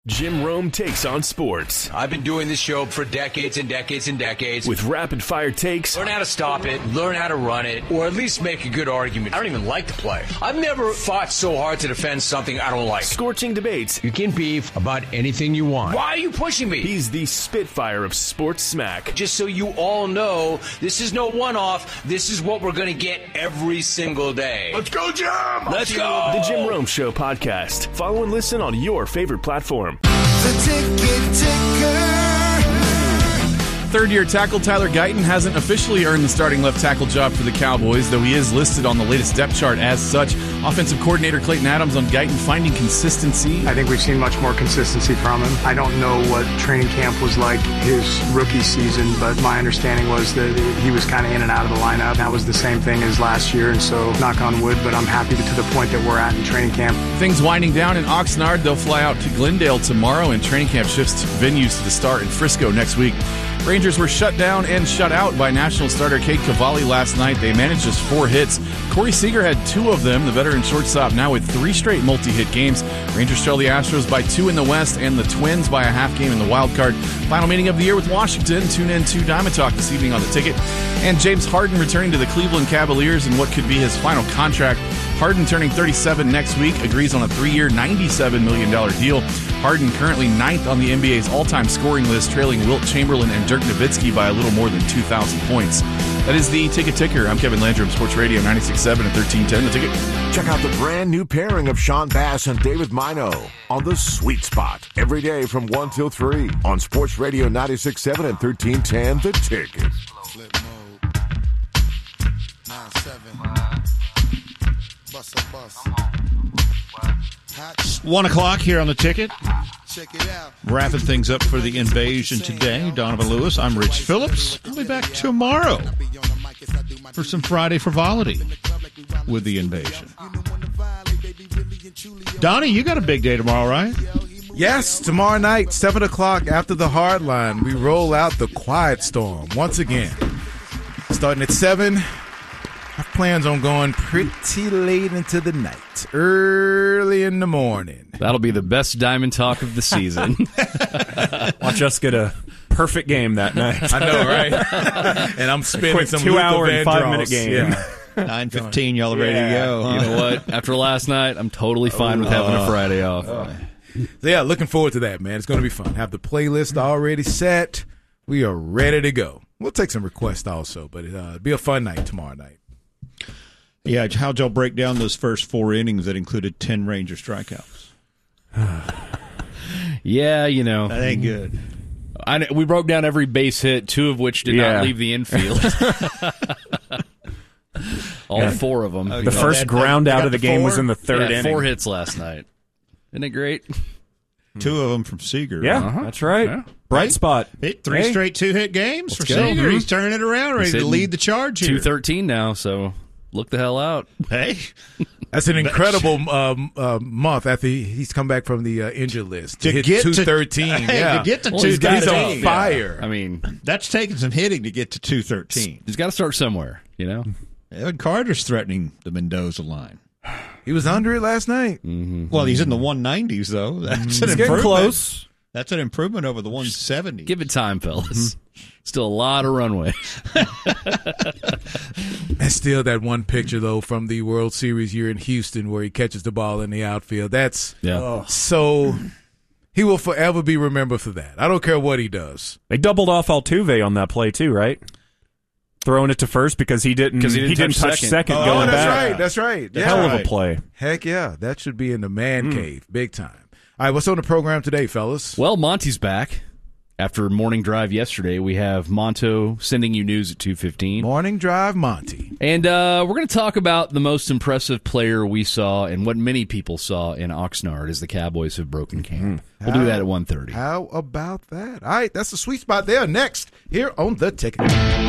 Jim Rome takes on sports. I've been doing this show for decades and decades and decades. With rapid-fire takes. Learn how to stop it, learn how to run it, or at least make a good argument. I don't even like to play. I've never fought so hard to defend something I don't like. Scorching debates. You can beef about anything you want. Why are you pushing me? He's the Spitfire of sports smack. Just so you all know, this is no one-off. This is what we're going to get every single day. Let's go, Jim! Let's go! The Jim Rome Show podcast. Follow and listen on your favorite platform. The Ticket Ticker. Third-year tackle Tyler Guyton hasn't officially earned the starting left tackle job for the Cowboys, though he is listed on the latest depth chart as such. Offensive coordinator Clayton Adams on Guyton finding consistency. I think we've seen much more consistency from him. I don't know what training camp was like his rookie season, but my understanding was that he was kind of in and out of the lineup. That was the same thing as last year, and so knock on wood, but I'm happy to the point that we're at in training camp. Things winding down in Oxnard. They'll fly out to Glendale tomorrow, and training camp shifts venues to the start in Frisco next week. Rangers were shut down and shut out by national starter Cade Cavalli last night. They managed just 4 hits. Corey Seager had 2 of them, the veteran shortstop, now with 3 straight multi-hit games. Rangers trail the Astros by 2 in the West and the Twins by a half game in the wild card. Final meeting of the year with Washington. Tune in to Diamond Talk this evening on the Ticket. And James Harden returning to the Cleveland Cavaliers in what could be his final contract. Harden turning 37 next week, agrees on a 3-year, $97 million deal. Harden currently 9th on the NBA's all-time scoring list, trailing Wilt Chamberlain and Dirk Nowitzki by a little more than 2,000 points. That is the Ticket Ticker. I'm Kevin Landrum, Sports Radio 96.7 and 1310. The Ticket. Check out the brand new pairing of Sean Bass and David Mino on The Sweet Spot every day from 1 till 3 on Sports Radio 96.7 and 1310. The Ticket. Flip mode. 9-7. Bust a bust. 1 o'clock here on the Ticket. Check it out. Wrapping things up for the invasion today. Donovan Lewis. I'm Rich Phillips. I'll be back tomorrow for some Friday Frivolity with the invasion. Donnie, you got a big day tomorrow, right? Yes, tomorrow night, 7 o'clock after the hard line, we roll out the Quiet Storm once again. Starting at 7. I have plans on going pretty late into the night, early in the morning. That'll be the best Diamond Talk of the season. Watch us get a perfect game that night. I know, right? And I'm spinning some 2-hour and 5-minute game. Yeah. 9:15, y'all ready to go, huh? You know what? After last night, I'm totally fine with having a Friday off. So yeah, looking forward to that, man. It's going to be fun. Have the playlist already set. We are ready to go. We'll take some requests also, but it'll be a fun night tomorrow night. Yeah, how'd y'all break down those first 4 innings that included 10 Ranger strikeouts? Yeah, you know. That ain't good. We broke down every base hit, 2 of which did not leave the infield. All 4 of them. The first ground out of the game was in the 3rd inning. 4 hits last night. Isn't it great? 2 of them from Seager. Yeah, that's right. Yeah. Bright spot. Hit 3 straight 2-hit games for Seager. He's turning it around, ready to lead the charge here. 213 now, so look the hell out. Hey. That's an incredible month after he's come back from the injured list. To hit get 213. To get to 213. He's on fire. Yeah. I mean, that's taking some hitting to get to 213. He's got to start somewhere, you know? Evan Carter's threatening the Mendoza line. He was under it last night. Mm-hmm. Well, he's in the 190s, though. That's an improvement. Getting close. That's an improvement over the 170. Give it time, fellas. Still a lot of runway. And still that one picture, though, from the World Series year in Houston where he catches the ball in the outfield. That's so he will forever be remembered for that. I don't care what he does. They doubled off Altuve on that play, too, right? Throwing it to first because he didn't touch second going back. That's right. Hell of a play. Heck yeah. That should be in the man cave. Big time. All right, what's on the program today, fellas? Well, Monty's back. After morning drive yesterday, we have Monto sending you news at 2:15. Morning drive, Monty. And we're going to talk about the most impressive player we saw and what many people saw in Oxnard as the Cowboys have broken camp. We'll do that at 1:30. How about that? All right, that's the sweet spot there. Next, here on The Ticket.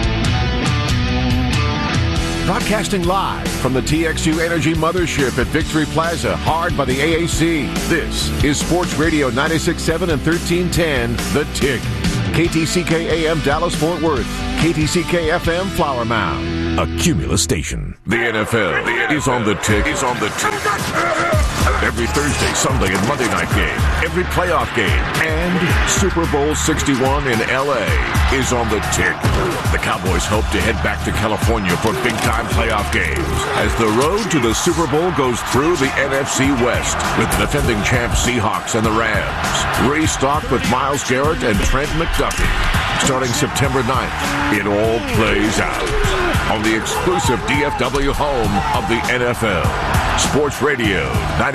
Broadcasting live from the TXU Energy Mothership at Victory Plaza, hard by the AAC. This is Sports Radio 96.7 and 1310, The Tick. KTCK AM Dallas-Fort Worth, KTCK FM Flower Mound, a Cumulus station. The NFL is on The Tick. Every Thursday, Sunday, and Monday night game, every playoff game, and Super Bowl 61 in L.A. is on the tick. The Cowboys hope to head back to California for big-time playoff games as the road to the Super Bowl goes through the NFC West with the defending champ Seahawks and the Rams. Restocked with Myles Garrett and Trent McDuffie. Starting September 9th, it all plays out on the exclusive DFW home of the NFL. Sports Radio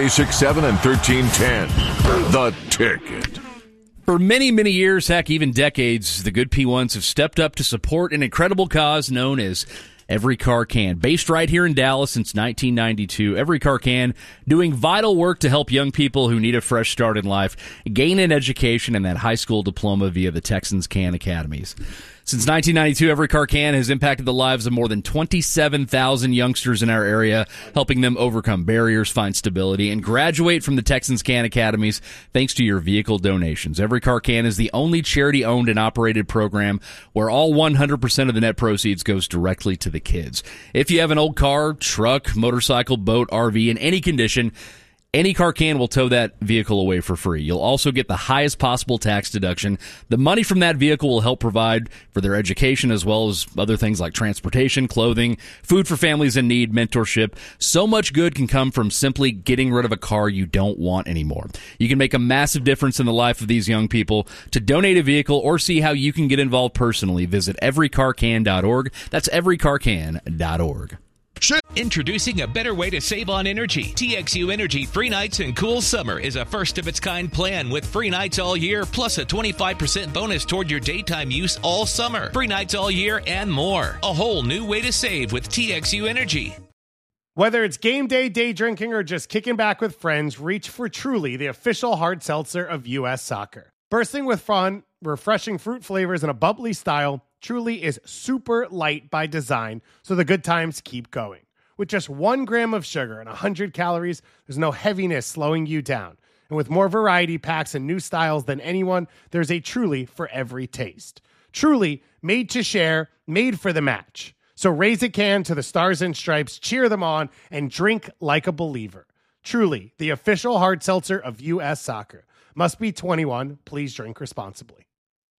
96.7 and 1310. The Ticket. For many, many years, heck, even decades, the good P1s have stepped up to support an incredible cause known as Every Car Can. Based right here in Dallas since 1992, Every Car Can doing vital work to help young people who need a fresh start in life gain an education and that high school diploma via the Texans Can Academies. Since 1992, Every Car Can has impacted the lives of more than 27,000 youngsters in our area, helping them overcome barriers, find stability, and graduate from the Texans Can Academies thanks to your vehicle donations. Every Car Can is the only charity-owned and operated program where all 100% of the net proceeds goes directly to the kids. If you have an old car, truck, motorcycle, boat, RV in any condition, Any Car Can will tow that vehicle away for free. You'll also get the highest possible tax deduction. The money from that vehicle will help provide for their education as well as other things like transportation, clothing, food for families in need, mentorship. So much good can come from simply getting rid of a car you don't want anymore. You can make a massive difference in the life of these young people. To donate a vehicle or see how you can get involved personally, visit everycarcan.org. That's everycarcan.org. Introducing a better way to save on energy. TXU Energy Free Nights and Cool Summer is a first-of-its-kind plan with free nights all year, plus a 25% bonus toward your daytime use all summer. Free nights all year and more. A whole new way to save with TXU Energy. Whether it's game day, day drinking, or just kicking back with friends, reach for Truly, the official hard seltzer of U.S. Soccer. Bursting with fun, refreshing fruit flavors, and a bubbly style, Truly is super light by design, so the good times keep going. With just 1 gram of sugar and 100 calories, there's no heaviness slowing you down. And with more variety packs and new styles than anyone, there's a Truly for every taste. Truly, made to share, made for the match. So raise a can to the Stars and Stripes, cheer them on, and drink like a believer. Truly, the official hard seltzer of U.S. Soccer. Must be 21. Please drink responsibly.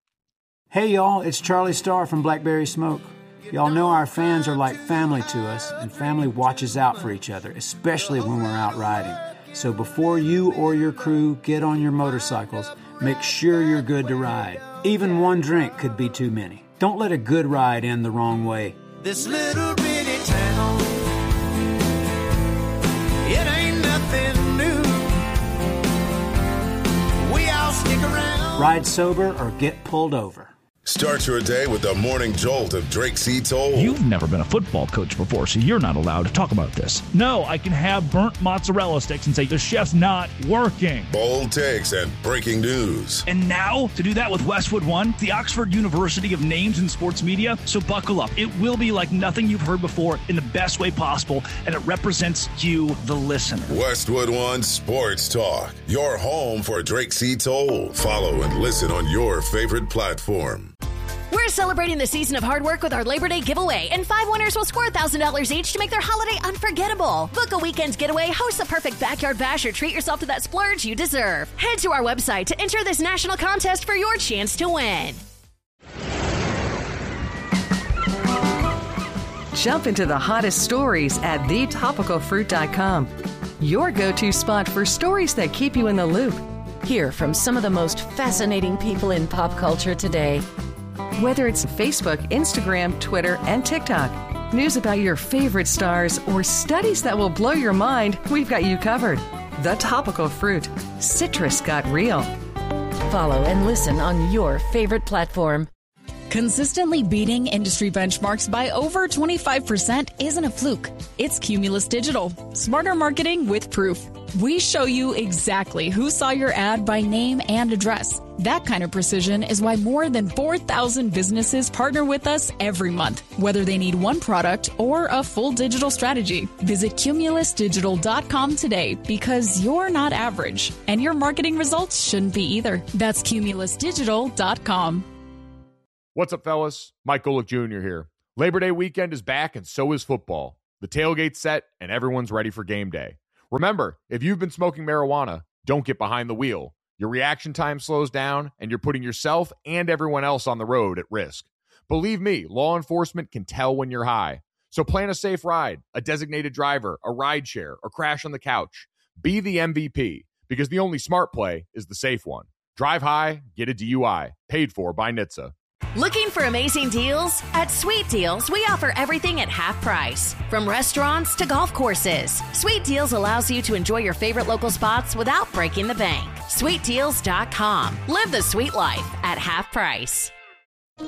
Hey, y'all, it's Charlie Starr from Blackberry Smoke. Y'all know our fans are like family to us, and family watches out for each other, especially when we're out riding. So before you or your crew get on your motorcycles, make sure you're good to ride. Even one drink could be too many. Don't let a good ride end the wrong way. This little bitty town, it ain't nothing new. We all stick around. Ride sober or get pulled over. Start your day with the morning jolt of Drake C. Toll. You've never been a football coach before, so you're not allowed to talk about this. No, I can have burnt mozzarella sticks and say the chef's not working. Bold takes and breaking news. And now, to do that with Westwood One, the Oxford University of Names in Sports Media. So buckle up. It will be like nothing you've heard before in the best way possible, and it represents you, the listener. Westwood One Sports Talk, your home for Drake C. Toll. Follow and listen on your favorite platform. We're celebrating the season of hard work with our Labor Day giveaway, and 5 winners will score $1,000 each to make their holiday unforgettable. Book a weekend getaway, host a perfect backyard bash, or treat yourself to that splurge you deserve. Head to our website to enter this national contest for your chance to win. Jump into the hottest stories at thetopicalfruit.com. Your go-to spot for stories that keep you in the loop. Hear from some of the most fascinating people in pop culture today. Whether it's Facebook, Instagram, Twitter, and TikTok, news about your favorite stars, or studies that will blow your mind, we've got you covered. The Topical Fruit. Citrus got real. Follow and listen on your favorite platform. Consistently beating industry benchmarks by over 25% isn't a fluke. It's Cumulus Digital. Smarter marketing with proof. We show you exactly who saw your ad by name and address. That kind of precision is why more than 4,000 businesses partner with us every month, whether they need one product or a full digital strategy. Visit cumulusdigital.com today because you're not average, and your marketing results shouldn't be either. That's cumulusdigital.com. What's up, fellas? Mike Golick Jr. here. Labor Day weekend is back, and so is football. The tailgate's set, and everyone's ready for game day. Remember, if you've been smoking marijuana, don't get behind the wheel. Your reaction time slows down, and you're putting yourself and everyone else on the road at risk. Believe me, law enforcement can tell when you're high. So plan a safe ride, a designated driver, a ride share, or crash on the couch. Be the MVP, because the only smart play is the safe one. Drive high, get a DUI. Paid for by NHTSA. Looking for amazing deals? At Sweet Deals, we offer everything at half price. From restaurants to golf courses, Sweet Deals allows you to enjoy your favorite local spots without breaking the bank. SweetDeals.com. Live the sweet life at half price.